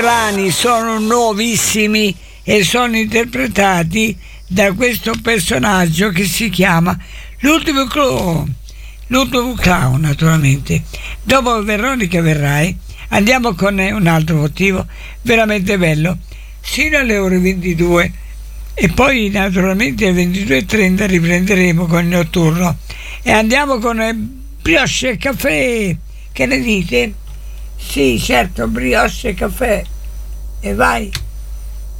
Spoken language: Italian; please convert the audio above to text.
brani sono nuovissimi e sono interpretati da questo personaggio che si chiama l'ultimo clown, naturalmente. Dopo Veronica Verrai andiamo con un altro motivo veramente bello, sino alle ore 22, e poi naturalmente alle 22:30 riprenderemo con il notturno e andiamo con Brioche e Caffè. Che ne dite? Sì, certo, Brioche e Caffè. E vai.